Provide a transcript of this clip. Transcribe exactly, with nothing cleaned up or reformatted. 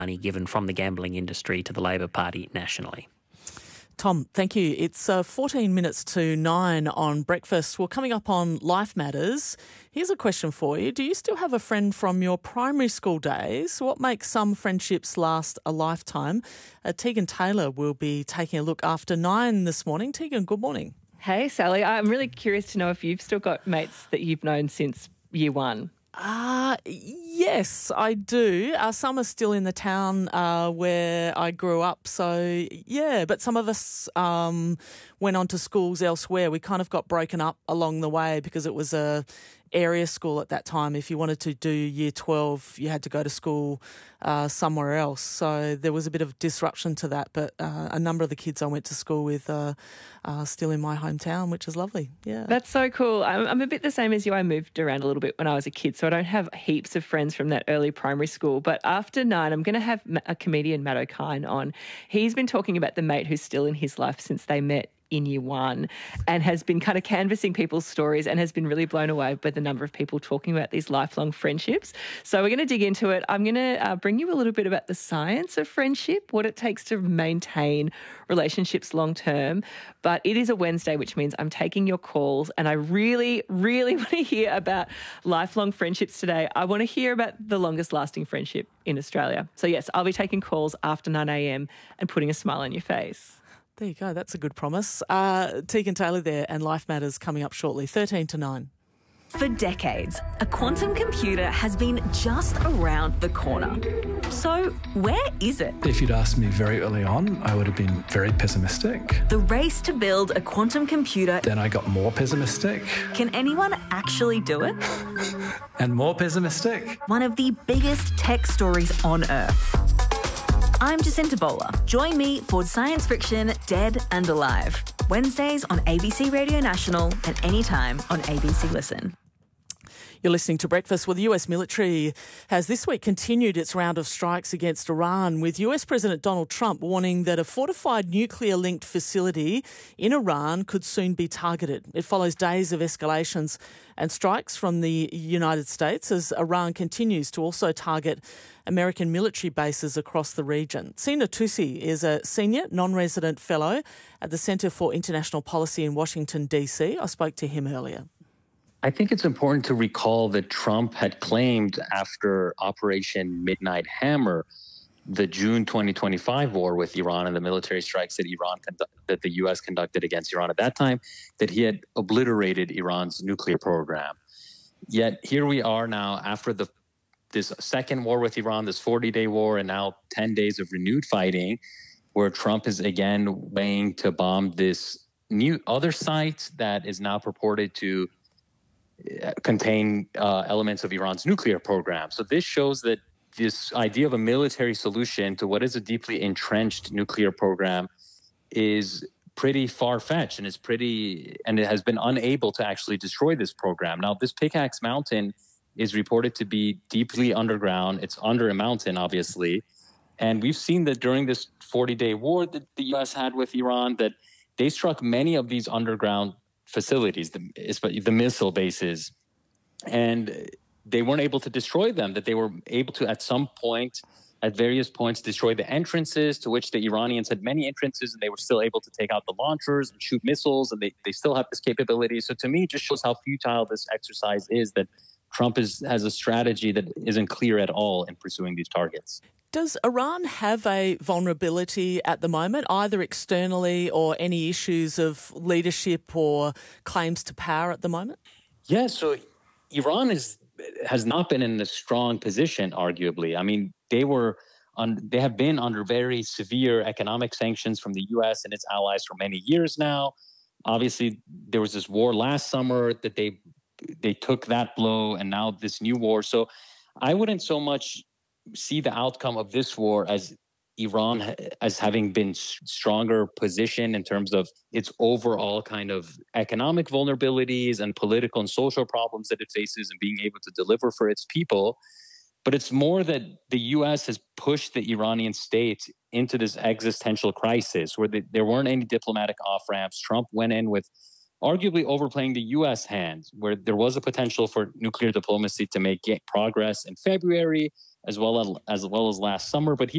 money given from the gambling industry to the Labor Party nationally. Tom, thank you. It's uh, fourteen minutes to nine on Breakfast. Well, coming up on Life Matters, here's a question for you. Do you still have a friend from your primary school days? What makes some friendships last a lifetime? Uh, Tegan Taylor will be taking a look after nine this morning. Tegan, good morning. Hey, Sally. I'm really curious to know if you've still got mates that you've known since year one. Uh, yes, I do. Uh, some are still in the town uh, where I grew up. So, yeah, but some of us um, went on to schools elsewhere. We kind of got broken up along the way because it was a area school at that time. If you wanted to do year twelve, you had to go to school uh, somewhere else. So there was a bit of disruption to that. But uh, a number of the kids I went to school with uh, are still in my hometown, which is lovely. Yeah, That's so cool. I'm, I'm a bit the same as you. I moved around a little bit when I was a kid, so I don't have heaps of friends from that early primary school. But after nine, I'm going to have a comedian, Matt O'Kine, on. He's been talking about the mate who's still in his life since they met in year one, and has been kind of canvassing people's stories and has been really blown away by the number of people talking about these lifelong friendships. So we're going to dig into it. I'm going to uh, bring you a little bit about the science of friendship, what it takes to maintain relationships long term. But it is a Wednesday, which means I'm taking your calls, and I really, really want to hear about lifelong friendships today. I want to hear about the longest lasting friendship in Australia. So yes, I'll be taking calls after nine a.m. and putting a smile on your face. There you go. That's a good promise. Uh, Tegan Taylor there, and Life Matters coming up shortly, thirteen to nine. For decades, a quantum computer has been just around the corner. So where is it? If you'd asked me very early on, I would have been very pessimistic. The race to build a quantum computer. Then I got more pessimistic. Can anyone actually do it? And more pessimistic. One of the biggest tech stories on Earth. I'm Jacinta Bowler. Join me for Science Friction Dead and Alive. Wednesdays on A B C Radio National and anytime on A B C Listen. You're listening to Breakfast. Well, the U S military has this week continued its round of strikes against Iran, with U S President Donald Trump warning that a fortified nuclear-linked facility in Iran could soon be targeted. It follows days of escalations and strikes from the United States as Iran continues to also target American military bases across the region. Sina Tusi is a senior non-resident fellow at the Centre for International Policy in Washington, D C. I spoke to him earlier. I think it's important to recall that Trump had claimed after Operation Midnight Hammer, the June twenty twenty-five war with Iran and the military strikes that Iran condu- that the U S conducted against Iran at that time, that he had obliterated Iran's nuclear program. Yet here we are now after the this second war with Iran, this forty-day war, and now ten days of renewed fighting, where Trump is again weighing to bomb this new other site that is now purported to contain uh, elements of Iran's nuclear program. So this shows that this idea of a military solution to what is a deeply entrenched nuclear program is pretty far-fetched, and is pretty, and it has been unable to actually destroy this program. Now, this Pickaxe Mountain is reported to be deeply underground. It's under a mountain, obviously. And we've seen that during this forty-day war that the U S had with Iran, that they struck many of these underground facilities, the, the missile bases, and they weren't able to destroy them, that they were able to, at some point, at various points, destroy the entrances, to which the Iranians had many entrances, and they were still able to take out the launchers and shoot missiles, and they, they still have this capability. So to me, it just shows how futile this exercise is, that Trump is, has a strategy that isn't clear at all in pursuing these targets. Does Iran have a vulnerability at the moment, either externally or any issues of leadership or claims to power at the moment? Yeah, so Iran is has not been in a strong position, arguably. I mean, they were on, they have been under very severe economic sanctions from the U S and its allies for many years now. Obviously, there was this war last summer that they they took that blow, and now this new war. So I wouldn't so much see the outcome of this war as Iran as having been stronger position in terms of its overall kind of economic vulnerabilities and political and social problems that it faces and being able to deliver for its people. But it's more that the U S has pushed the Iranian state into this existential crisis where they, there weren't any diplomatic off-ramps. Trump went in with arguably overplaying the U S hand, where there was a potential for nuclear diplomacy to make progress in February as well as, as well as last summer. But he